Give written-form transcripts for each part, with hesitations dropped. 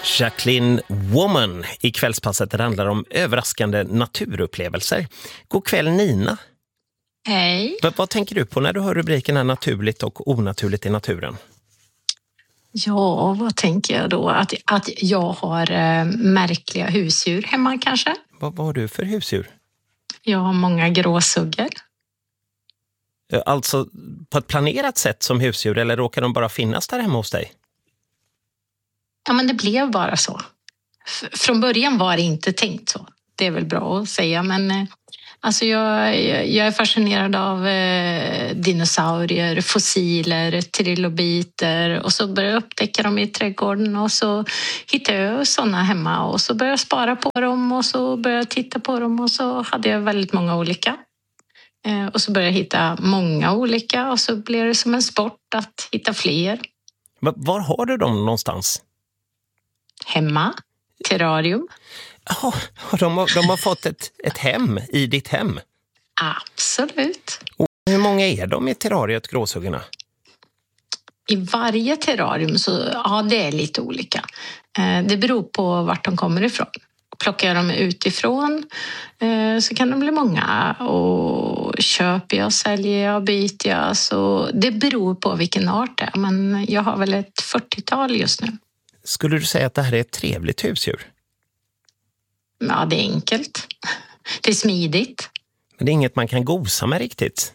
Jacqueline Woman i kvällspasset där det handlar om överraskande naturupplevelser. God kväll Nina. Hej. Vad tänker du på när du hör rubriken här naturligt och onaturligt i naturen? Ja, vad tänker jag då? Att jag har märkliga husdjur hemma kanske. Vad har du för husdjur? Jag har många gråsuggor. Alltså på ett planerat sätt som husdjur eller råkar de bara finnas där hemma hos dig? Ja, men det blev bara så. Från början var det inte tänkt så. Det är väl bra att säga, men alltså jag är fascinerad av dinosaurier, fossiler, trilobiter och så började jag upptäcka dem i trädgården och så hittade jag sådana hemma och så började jag spara på dem och så började jag titta på dem och så hade jag väldigt många olika. Och så började jag hitta många olika och så blev det som en sport att hitta fler. Var har du dem någonstans? Hemma, terrarium. Ja, de har fått ett hem i ditt hem. Absolut. Och hur många är de i terrariet, gråsuggorna? I varje terrarium så, ja, det är lite olika. Det beror på vart de kommer ifrån. Plockar jag dem utifrån så kan de bli många. Och köper jag, säljer jag, byter jag. Så det beror på vilken art det är. Men jag har väl ett 40-tal just nu. Skulle du säga att det här är ett trevligt husdjur? Ja, det är enkelt. Det är smidigt. Men det är inget man kan gosa med riktigt.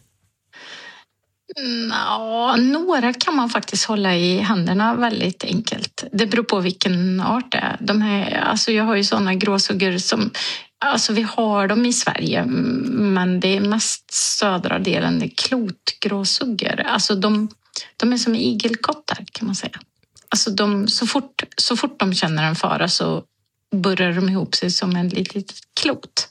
Ja, några kan man faktiskt hålla i händerna väldigt enkelt. Det beror på vilken art det är. Alltså jag har ju sådana gråsuggor som... Alltså vi har dem i Sverige, men det är mest södra delen, det är klotgråsuggor. Alltså de är som igelkottar kan man säga. Alltså så fort de känner en fara så burrar de ihop sig som en litet klot.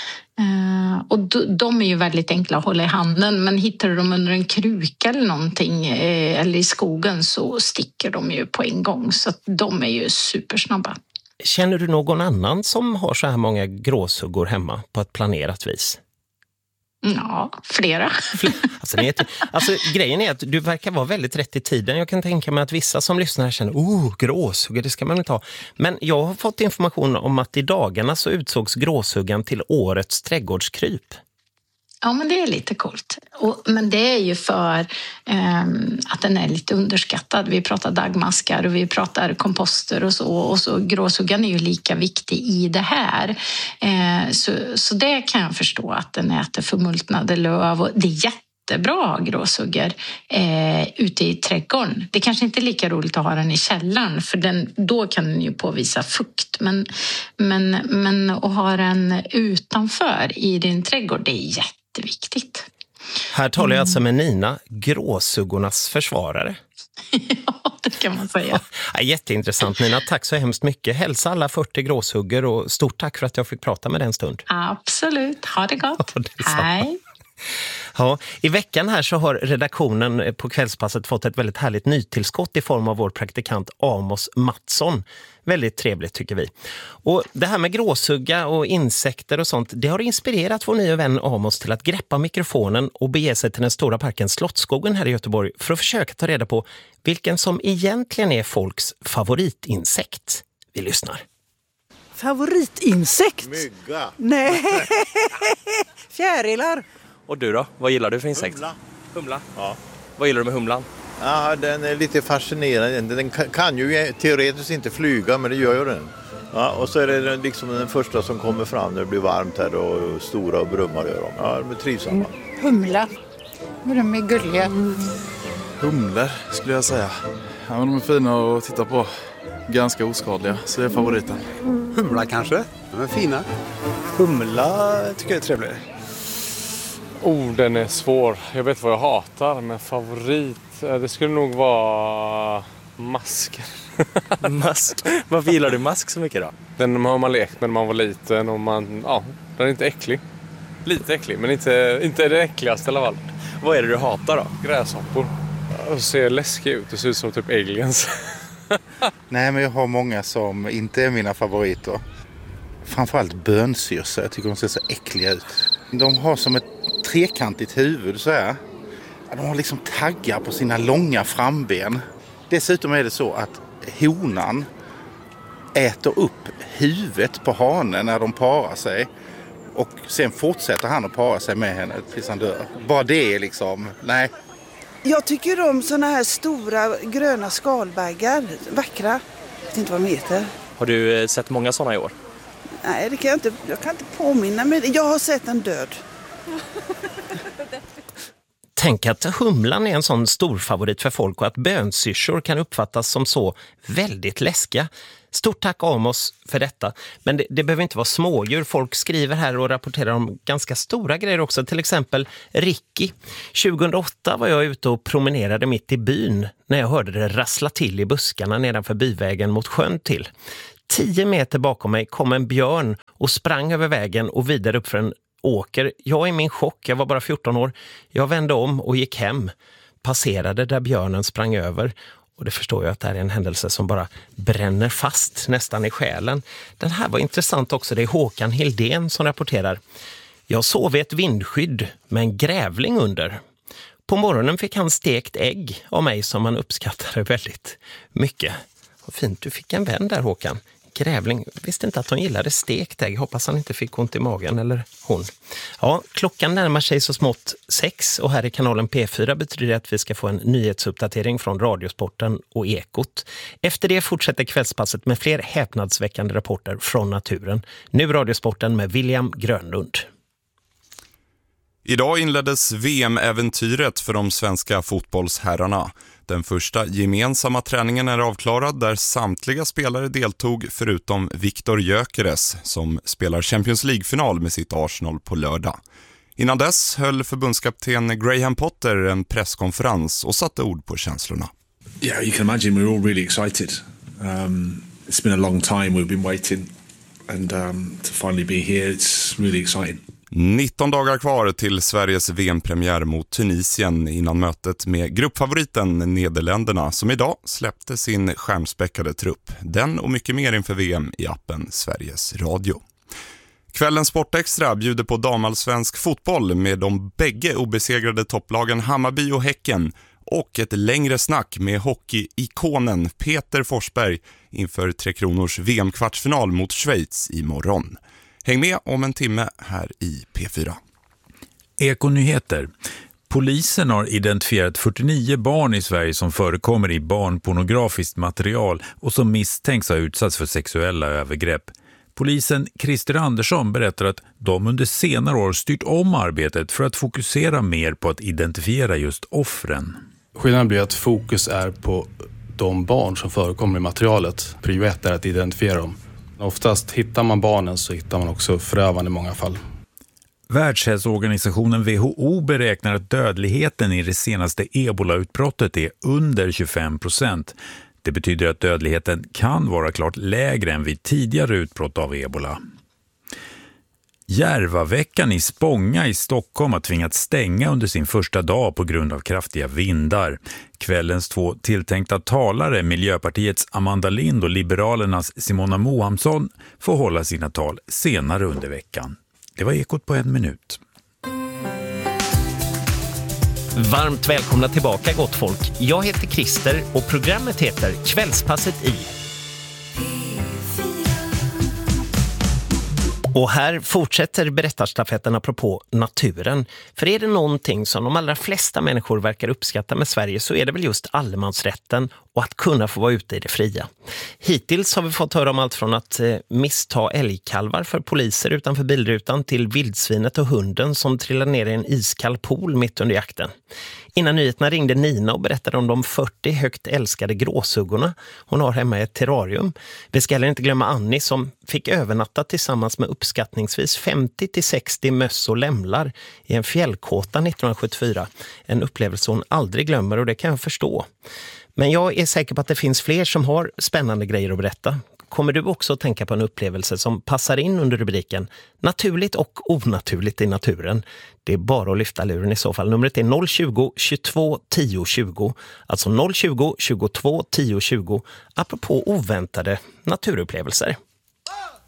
Och de är ju väldigt enkla att hålla i handen, men hittar du dem under en kruka eller någonting eller i skogen så sticker de ju på en gång, så att de är ju supersnabba. Känner du någon annan som har så här många gråsuggor hemma på ett planerat vis? Ja, flera. Alltså grejen är att du verkar vara väldigt rätt i tiden. Jag kan tänka mig att vissa som lyssnar här känner gråsuggor, det ska man inte ha. Men jag har fått information om att i dagarna så utsågs gråsuggan till årets trädgårdskryp. Ja, men det är lite coolt. Men det är ju för att den är lite underskattad. Vi pratar dagmaskar och vi pratar komposter och så. Och så gråsuggan är ju lika viktig i det här. Så det kan jag förstå, att den äter förmultnade löv. Och det är jättebra att ha gråsuggor ute i trädgården. Det kanske inte är lika roligt att ha den i källaren, för då kan den ju påvisa fukt. Men att ha den utanför i din trädgård, det är jätteviktigt. Här talar jag alltså med Nina, gråsuggornas försvarare. Ja, det kan man säga. Ja, jätteintressant Nina, tack så hemskt mycket. Hälsa alla 40 gråsuggor och stort tack för att jag fick prata med dig en stund. Absolut, ha det gott. Hej. Ja, i veckan här så har redaktionen på Kvällspasset fått ett väldigt härligt nytillskott i form av vår praktikant Amos Mattsson. Väldigt trevligt tycker vi. Och det här med gråsugga och insekter och sånt, det har inspirerat vår nya vän Amos till att greppa mikrofonen och bege sig till den stora parken Slottsskogen här i Göteborg för att försöka ta reda på vilken som egentligen är folks favoritinsekt. Vi lyssnar. Favoritinsekt? Mygga. Nej, fjärilar. Och du då? Vad gillar du för insekt? Humla? Ja. Vad gillar du med humlan? Ja, den är lite fascinerande. Den kan ju teoretiskt inte flyga, men det gör ju den. Ja, och så är det liksom den första som kommer fram när det blir varmt här och stora och brummar gör de. Ja, de är trivsamma. Humla. De är gulliga. Humlor skulle jag säga. Ja, men de är fina att titta på. Ganska oskadliga, så det är favoriten. Humla kanske? De är fina. Humla tycker jag är trevlig. Den är svår. Jag vet vad jag hatar, men favorit, det skulle nog vara mask. Mask? Varför gillar du mask så mycket då? Den har man lekt med när man var liten och den är inte äcklig. Lite äcklig, men inte det äckligaste i alla fall. Vad är det du hatar då? Gräshoppor. Det ser läskigt ut, det ser ut som typ aliens. Nej, men jag har många som inte är mina favoriter. Framförallt bönsyrsa, jag tycker de ser så äckliga ut. De har som ett trekantigt huvud så här. De har liksom taggar på sina långa framben. Dessutom är det så att honan äter upp huvudet på hanen när de parar sig. Och sen fortsätter han att para sig med henne tills han dör. Bara det är liksom, nej. Jag tycker om såna här stora gröna skalbaggar. Vackra. Jag vet inte vad de heter. Har du sett många sådana i år? Nej, det kan jag kan inte påminna mig. Jag har sett en död. Tänk att humlan är en sån stor favorit för folk och att bönsyrsor kan uppfattas som så väldigt läskiga. Stort tack Amos för detta. Men det behöver inte vara smådjur. Folk skriver här och rapporterar om ganska stora grejer också. Till exempel Ricky. 2008 var jag ute och promenerade mitt i byn när jag hörde det rassla till i buskarna nedanför byvägen mot sjön till. 10 meter bakom mig kom en björn och sprang över vägen och vidare upp för en åker. Jag i min chock, jag var bara 14 år. Jag vände om och gick hem. Passerade där björnen sprang över. Och det förstår jag att det här är en händelse som bara bränner fast nästan i själen. Den här var intressant också. Det är Håkan Hildén som rapporterar. Jag sov i ett vindskydd med en grävling under. På morgonen fick han stekt ägg av mig som han uppskattade väldigt mycket. Och fint, du fick en vän där Håkan. Grävling, visste inte att hon gillade stekt ägg. Hoppas han inte fick ont i magen, eller hon. Ja, klockan närmar sig så smått 6 och här i kanalen P4 betyder det att vi ska få en nyhetsuppdatering från Radiosporten och Ekot. Efter det fortsätter kvällspasset med fler häpnadsväckande rapporter från naturen. Nu Radiosporten med William Grönlund. Idag inleddes VM-äventyret för de svenska fotbollsherrarna. Den första gemensamma träningen är avklarad där samtliga spelare deltog förutom Viktor Gyökeres som spelar Champions League-final med sitt Arsenal på lördag. Innan dess höll förbundskapten Graham Potter en presskonferens och satte ord på känslorna. Yeah, you can imagine we're all really excited. It's been a long time we've been waiting and to finally be here it's really exciting. 19 dagar kvar till Sveriges VM-premiär mot Tunisien innan mötet med gruppfavoriten Nederländerna som idag släppte sin stjärnspäckade trupp. Den och mycket mer inför VM i appen Sveriges Radio. Kvällens Sportextra bjuder på damallsvensk fotboll med de bägge obesegrade topplagen Hammarby och Häcken och ett längre snack med hockeyikonen Peter Forsberg inför Tre Kronors VM-kvartsfinal mot Schweiz imorgon. Häng med om en timme här i P4. Ekonyheter. Polisen har identifierat 49 barn i Sverige som förekommer i barnpornografiskt material och som misstänks ha utsatts för sexuella övergrepp. Polisen Christer Andersson berättar att de under senare år styrt om arbetet för att fokusera mer på att identifiera just offren. Skillnaden blir att fokus är på de barn som förekommer i materialet. Prio 1 är att identifiera dem. Oftast hittar man barnen så hittar man också förövaren i många fall. Världshälsoorganisationen WHO beräknar att dödligheten i det senaste Ebola-utbrottet är under 25%. Det betyder att dödligheten kan vara klart lägre än vid tidigare utbrott av Ebola. Järvaveckan i Spånga i Stockholm har tvingats stänga under sin första dag på grund av kraftiga vindar. Kvällens 2 tilltänkta talare, Miljöpartiets Amanda Lind och Liberalernas Simona Mohamsson, får hålla sina tal senare under veckan. Det var Ekot på 1 minut. Varmt välkomna tillbaka gott folk. Jag heter Christer och programmet heter Kvällspasset i. Och här fortsätter berättarstafetten apropå naturen. För är det någonting som de allra flesta människor verkar uppskatta med Sverige så är det väl just allemansrätten och att kunna få vara ute i det fria. Hittills har vi fått höra om allt från att missta älgkalvar för poliser utanför bilrutan till vildsvinet och hunden som trillade ner i en iskall pool mitt under jakten. Innan nyheterna ringde Nina och berättade om de 40 högt älskade gråsuggorna hon har hemma i ett terrarium. Vi ska heller inte glömma Annie som fick övernatta tillsammans med uppskattningsvis 50-60 möss och lämlar i en fjällkåta 1974. En upplevelse hon aldrig glömmer och det kan jag förstå. Men jag är säker på att det finns fler som har spännande grejer att berätta. Kommer du också att tänka på en upplevelse som passar in under rubriken Naturligt och onaturligt i naturen? Det är bara att lyfta luren i så fall. Numret är 020 22 10 20. Alltså 020 22 10 20. Apropå oväntade naturupplevelser.